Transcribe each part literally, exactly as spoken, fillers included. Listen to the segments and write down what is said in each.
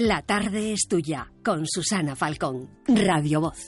La tarde es tuya, con Susana Falcón, Radio Voz.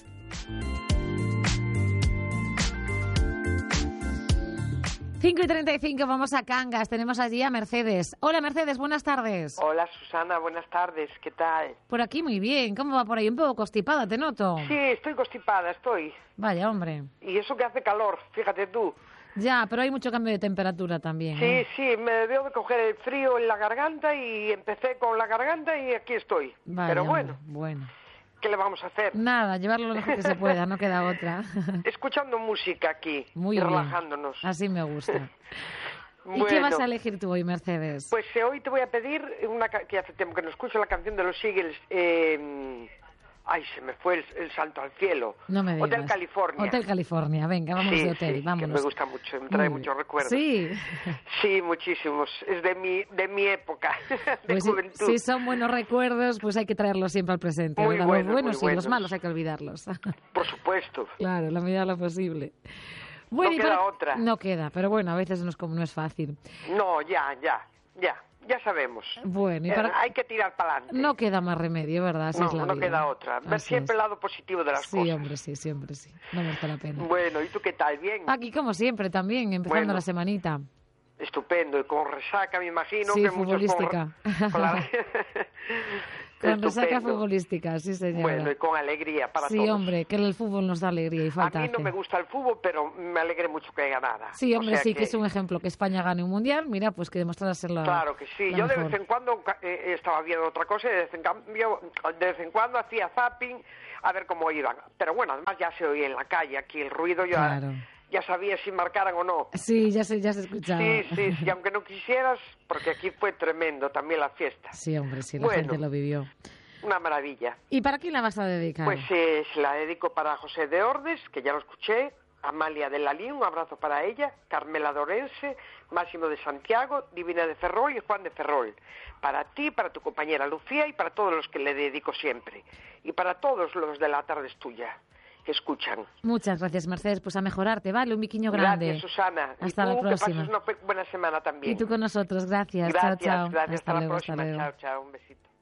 cinco y treinta y cinco, vamos a Cangas. Tenemos allí a Mercedes. Hola, Mercedes, buenas tardes. Hola, Susana, buenas tardes. ¿Qué tal? Por aquí muy bien. ¿Cómo va por ahí? Un poco constipada, te noto. Sí, estoy constipada, estoy. Vaya, hombre. Y eso que hace calor, fíjate tú. Ya, pero hay mucho cambio de temperatura también. Sí, ¿eh? sí, me veo de coger el frío en la garganta y empecé con la garganta y aquí estoy. Vaya, pero hombre, bueno, bueno. ¿qué le vamos a hacer? Nada, llevarlo lo mejor que se pueda, no queda otra. Escuchando música aquí Muy y bien. relajándonos. Así me gusta. ¿Y Bueno, qué vas a elegir tú hoy, Mercedes? Pues eh, hoy te voy a pedir una ca- que hace tiempo que no escucho la canción de los Eagles. Eh, ay, se me fue el, el salto al cielo. No me digas. Hotel California. Hotel California, venga, vámonos Sí, de hotel, sí, vámonos. que me gusta mucho, me trae Muy muchos bien. recuerdos. Sí. Sí, muchísimos. Es de mi de mi época, de Pues si, juventud. si son buenos recuerdos, pues hay que traerlos siempre al presente. Muy ¿verdad? buenos, los buenos muy sí, los buenos. malos hay que olvidarlos. Por supuesto. Claro, la medida de lo posible. No y queda para- otra. No queda, pero bueno, a veces no es, como, no es fácil. No, ya, ya, ya, ya sabemos. Bueno, y Eh, para... Hay que tirar para adelante. No queda más remedio, ¿verdad? Así no, es la no vida. queda otra. Ver Así siempre es. el lado positivo de las Sí, cosas. hombre, sí, siempre sí. No merece la pena. Bueno, ¿y tú qué tal? ¿Bien? Aquí, como siempre, también, empezando Bueno. la semanita. Estupendo. Y con resaca, me imagino. Sí, que muchos con- futbolística. con la- Con resaca Estupendo. futbolística, sí, señora. Bueno, y con alegría para Sí, todos. hombre, que el fútbol nos da alegría y falta A mí no hace. me gusta el fútbol, pero me alegré mucho que ganara. Sí, O hombre, sea sí, que... es un ejemplo, que España gane un mundial, mira, pues que demostrará ser la Claro que sí. la Yo de mejor. vez en cuando eh, estaba viendo otra cosa y de vez en cambio, de vez en cuando hacía zapping a ver cómo iban. Pero bueno, además ya se oía en la calle aquí el ruido, yo Claro. ya sabía si marcaran o no. Sí, ya se, ya se escuchaba. Sí, sí, sí, aunque no quisieras, porque aquí fue tremendo también la fiesta. Sí, hombre, sí, la Bueno. gente lo vivió. Una maravilla. ¿Y para quién la vas a dedicar? Pues eh, se la dedico para José de Ordes, que ya lo escuché, Amalia de Lalín, un abrazo para ella, Carmela Dorense, Máximo de Santiago, Divina de Ferrol y Juan de Ferrol. Para ti, para tu compañera Lucía y para todos los que le dedico siempre. Y para todos los de La tarde es tuya, que escuchan. Muchas gracias, Mercedes. Pues a mejorarte, ¿vale? Un biquiño grande. Gracias, Susana. Hasta y tú, la próxima. que pases una buena semana también. Y tú con nosotros. Gracias. Gracias, chao, chao. gracias. Hasta, la luego, próxima. hasta luego. Chao, chao. Un besito.